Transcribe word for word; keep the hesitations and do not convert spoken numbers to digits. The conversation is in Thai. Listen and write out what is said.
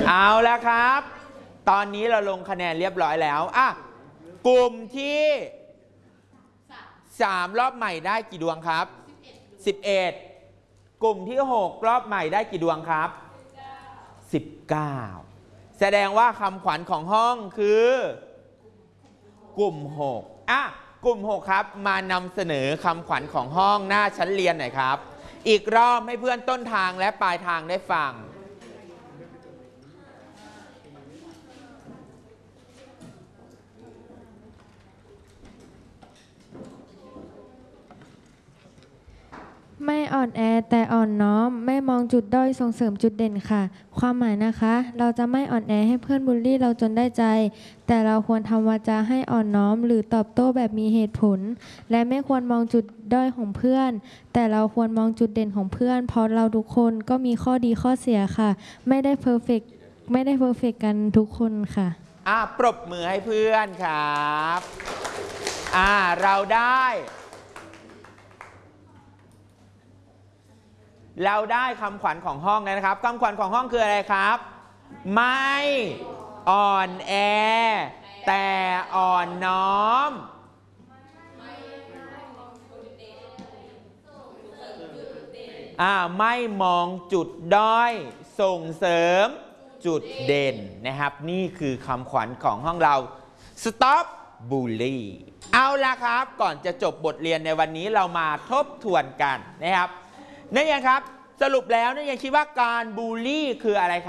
เอาละครับ ตอนนี้เราลงคะแนนเรียบร้อยแล้วอ่ะกลุ่มที่สามรอบใหม่ได้กี่ดวงครับสิบเอ็ดกลุ่มที่หกรอบใหม่ได้กี่ดวงครับสิบเก้าแสดงว่าคำขวัญของห้องคือกลุ่มหกอ่ะกลุ่มหกครับมานำเสนอคำขวัญของห้องหน้าชั้นเรียนหน่อยครับอีกรอบให้เพื่อนต้นทางและปลายทางได้ฟังไม่อ่อนแอแต่อ่อนน้อมไม่มองจุดด้อยส่งเสริมจุดเด่นค่ะความหมายนะคะเราจะไม่อ่อนแอให้เพื่อนบูลลี่เราจนได้ใจแต่เราควรทำวาจาให้อ่อนน้อมหรือตอบโต้แบบมีเหตุผลและไม่ควรมองจุดด้อยของเพื่อนแต่เราควรมองจุดเด่นของเพื่อนเพราะเราทุกคนก็มีข้อดีข้อเสียค่ะไม่ได้เพอร์เฟกต์ไม่ได้เพอร์เฟกต์กันทุกคนค่ะอ่ะปรบมือให้เพื่อนครับอ่าเราได้เราได้คำขวัญของห้องแล้วนะครับคำขวัญของห้องคืออะไรครับไม่อ่อนแอแต่อ่อนน้อมอ่าไม่มองจุดด้อยส่งเสริมจุดเด่นนะครับนี่คือคำขวัญของห้องเรา Stop Bully เอาละครับก่อนจะจบบทเรียนในวันนี้เรามาทบทวนกันนะครับนักเรียนครับสรุปแล้วนักเรียนคิดว่าการบูลลี่คืออะไรครับ